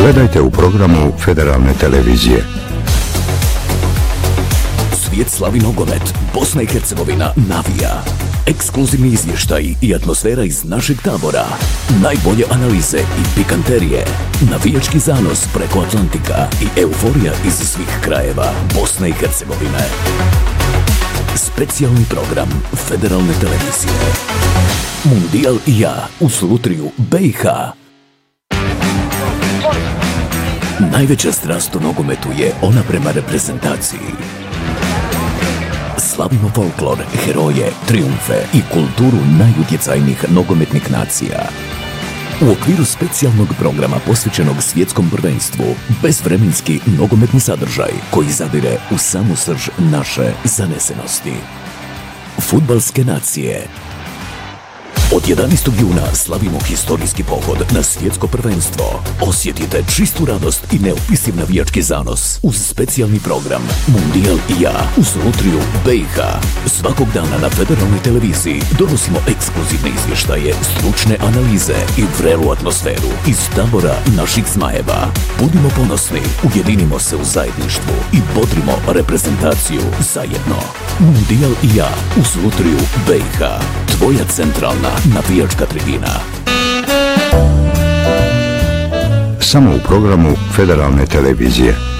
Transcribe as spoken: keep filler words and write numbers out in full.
Gledajte u programu Federalne televizije. Svijet slavi nogomet, Bosna i Hercegovina navija. Ekskluzivni izvještaj i atmosfera iz našeg tabora. Najbolje analize i pikanterije. Navijački zanos preko Atlantika i euforija iz svih krajeva Bosne i Hercegovine. Specijalni program Federalne televizije. Mundijal i ja u Slutriju B i H. Najveća strast u nogometu je ona prema reprezentaciji. Slavimo folklor, heroje, triumfe i kulturu najutjecajnijih nogometnih nacija. U okviru specijalnog programa posvećenog svjetskom prvenstvu, bezvremenski nogometni sadržaj koji zadire u samu srž naše zanesenosti. Fudbalske nacije. Od jedanaestog juna slavimo historijski pohod na svjetsko prvenstvo. Osjetite čistu radost i neopisiv navijački zanos uz specijalni program Mundijal i ja u Slutriju B i H. Svakog dana na Federalnoj televiziji donosimo ekskluzivne izvještaje, stručne analize i vrelu atmosferu iz tabora naših zmajeva. Budimo ponosni, ujedinimo se u zajedništvu i bodrimo reprezentaciju zajedno. Mundijal i ja u Slutriju B i H. Tvoja centralna navijačka tribina. Samo u programu Federalne televizije.